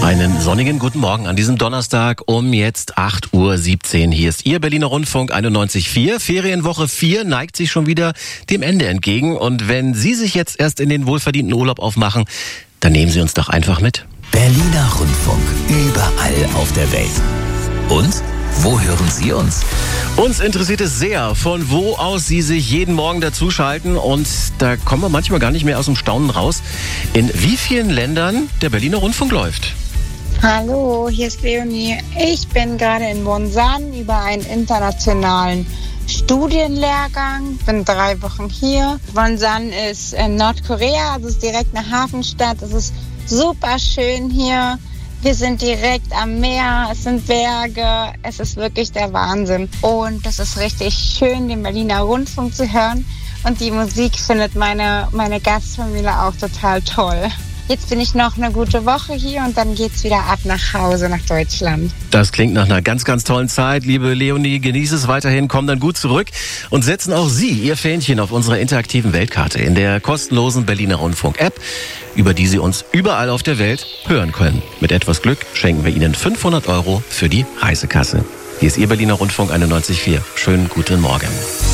Einen sonnigen guten Morgen an diesem Donnerstag um jetzt 8:17 Uhr. Hier ist Ihr Berliner Rundfunk 91.4. Ferienwoche 4 neigt sich schon wieder dem Ende entgegen. Und wenn Sie sich jetzt erst in den wohlverdienten Urlaub aufmachen, dann nehmen Sie uns doch einfach mit. Berliner Rundfunk, überall auf der Welt. Und wo hören Sie uns? Uns interessiert es sehr, von wo aus Sie sich jeden Morgen dazuschalten. Und da kommen wir manchmal gar nicht mehr aus dem Staunen raus, in wie vielen Ländern der Berliner Rundfunk läuft. Hallo, hier ist Leonie. Ich bin gerade in Wonsan über einen internationalen Studienlehrgang. Bin 3 Wochen hier. Wonsan ist in Nordkorea, also ist direkt eine Hafenstadt. Es ist super schön hier. Wir sind direkt am Meer, es sind Berge, es ist wirklich der Wahnsinn. Und es ist richtig schön, den Berliner Rundfunk zu hören. Und die Musik findet meine Gastfamilie auch total toll. Jetzt bin ich noch eine gute Woche hier und dann geht's wieder ab nach Hause, nach Deutschland. Das klingt nach einer ganz, ganz tollen Zeit. Liebe Leonie, genieße es weiterhin, komm dann gut zurück und setzen auch Sie Ihr Fähnchen auf unserer interaktiven Weltkarte in der kostenlosen Berliner Rundfunk-App, über die Sie uns überall auf der Welt hören können. Mit etwas Glück schenken wir Ihnen 500 € für die Reisekasse. Hier ist Ihr Berliner Rundfunk 91.4. Schönen guten Morgen.